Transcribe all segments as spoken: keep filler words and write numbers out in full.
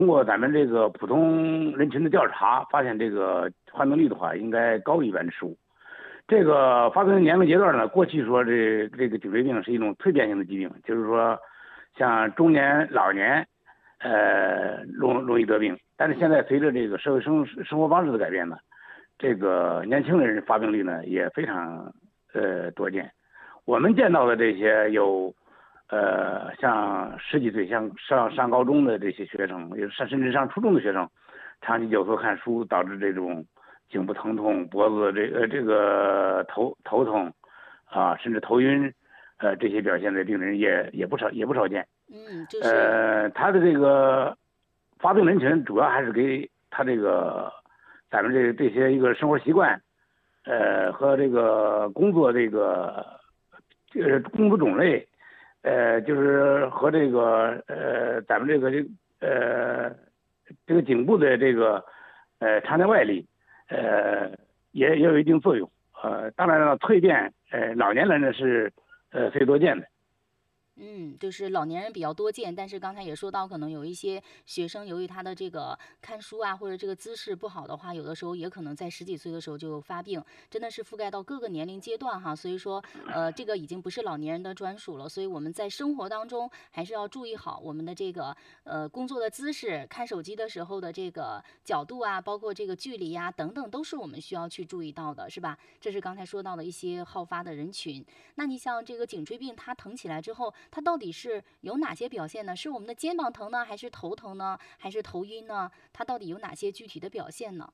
通过咱们这个普通人群的调查，发现这个患病率的话，应该高于百分之十五。这个发病年龄阶段呢，过去说这这个颈椎病是一种蜕变性的疾病，就是说像中年、老年，呃，容容易得病。但是现在随着这个社会生生活方式的改变呢，这个年轻人发病率呢也非常呃多见。我们见到的这些有。呃，像十几岁，像上上高中的这些学生，也上甚至上初中的学生，长期久坐看书，导致这种颈部疼痛、脖子这呃这个头头痛啊，甚至头晕，呃这些表现的病人也也不少也不少见。 嗯，就是呃，他的这个发病人群主要还是给他这个咱们这这些一个生活习惯，呃和这个工作这个这个工作种类。呃，就是和这个呃，咱们这个这呃，这个颈部的这个呃常见外力，呃，也也有一定作用。呃，当然了，蜕变，呃，老年人呢是呃最多见的。 嗯，就是老年人比较多见，但是刚才也说到，可能有一些学生由于他的这个看书啊，或者这个姿势不好的话，有的时候也可能在十几岁的时候就发病，真的是覆盖到各个年龄阶段哈。所以说，呃，这个已经不是老年人的专属了，所以我们在生活当中还是要注意好我们的这个呃工作的姿势，看手机的时候的这个角度啊，包括这个距离呀、等等，都是我们需要去注意到的，是吧？这是刚才说到的一些好发的人群。那你像这个颈椎病，它疼起来之后，它到底是有哪些表现呢？是我们的肩膀疼呢，还是头疼呢，还是头晕呢？它到底有哪些具体的表现呢？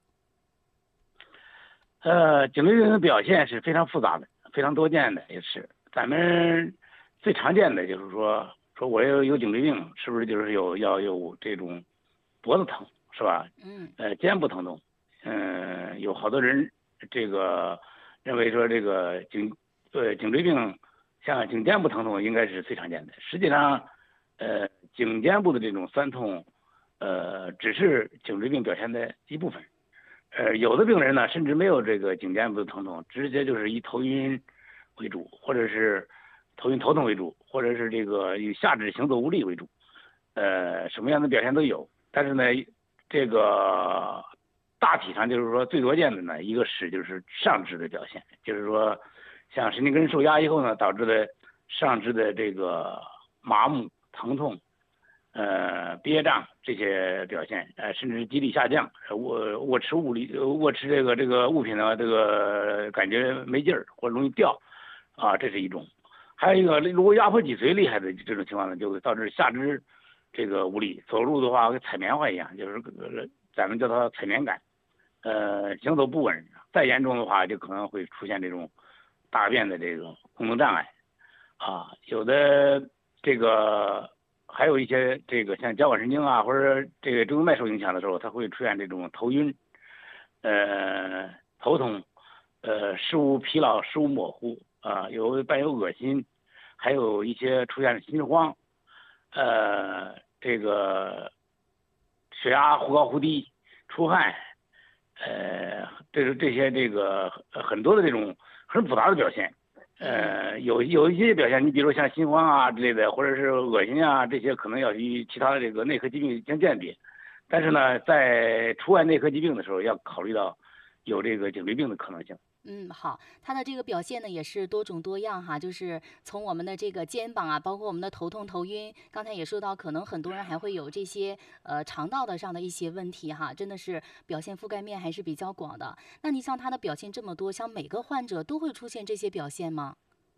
呃，颈椎病的表现是非常复杂的，非常多见的，也是咱们最常见的就是说，说我有有颈椎病，是不是就是有要有这种脖子疼，是吧？ 嗯呃，肩部疼痛，嗯、呃，有好多人这个认为说这个颈呃颈椎病，像颈肩部疼痛应该是最常见的。实际上，呃，颈肩部的这种酸痛，呃，只是颈椎病表现的一部分。呃，有的病人呢，甚至没有这个颈肩部的疼痛，直接就是以头晕为主，或者是头晕头痛为主，或者是这个以下肢行走无力为主。呃，什么样的表现都有。但是呢，这个大体上就是说最多见的呢，一个是就是上肢的表现，就是说像神经根受压以后呢，导致的上肢的这个麻木、疼痛、呃憋胀这些表现，呃甚至肌力下降，握握持物力握持这个这个物品呢，这个感觉没劲儿或者容易掉，啊，这是一种。还有一个，如果压迫脊髓厉害的这种情况呢，就会导致下肢这个无力，走路的话跟踩棉花一样，就是呃咱们叫它踩棉感，呃，行走不稳。再严重的话，就可能会出现这种大便的这种功能障碍啊。有的这个还有一些这个像交感神经啊，或者这个中动脉受影响的时候，它会出现这种头晕，呃，头痛，呃，视物疲劳、视物模糊啊，有伴有恶心，还有一些出现心慌，呃，这个血压忽高忽低，出汗，呃，这是这些这个呃很多的这种很复杂的表现。 嗯。 呃，有有一些表现，你比如像心慌啊之类的，或者是恶心啊，这些可能要与其他的这个内科疾病相鉴别。但是呢，在除外内科疾病的时候，要考虑到有这个颈椎病的可能性。 嗯，好，它的这个表现呢也是多种多样哈，就是从我们的这个肩膀啊，包括我们的头痛、头晕，刚才也说到，可能很多人还会有这些呃肠道的上的一些问题哈，真的是表现覆盖面还是比较广的。那你像它的表现这么多，像每个患者都会出现这些表现吗？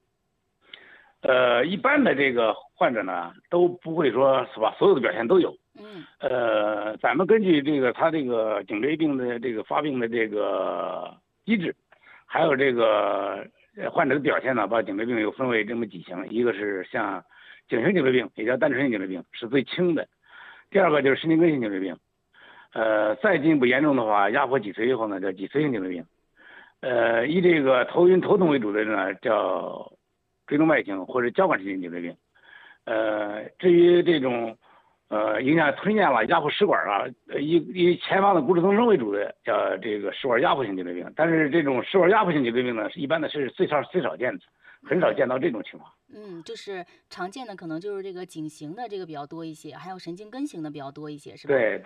呃，一般的这个患者呢，都不会说是吧，所有的表现都有。 嗯呃，咱们根据这个他这个颈椎病的这个发病的这个机制，还有这个呃患者的表现呢，把颈椎病又分为这么几型，一个是像颈型颈椎病，也叫单纯性颈椎病，是最轻的；第二个就是神经根性颈椎病，呃，再进一步严重的话，压迫脊髓以后呢，叫脊髓性颈椎病。呃，以这个头晕头痛为主的呢，叫椎动脉型或者交感神经颈椎病。呃，至于这种呃影响吞咽了、压迫食管啊，呃以以前方的骨质增生为主的，叫这个食管压迫性颈椎病。但是这种食管压迫性颈椎病呢，是一般的是最少最少见的，很少嗯见到这种情况。 嗯，就是常见的可能就是这个颈型的这个比较多一些，还有神经根型的比较多一些，是吧？ 对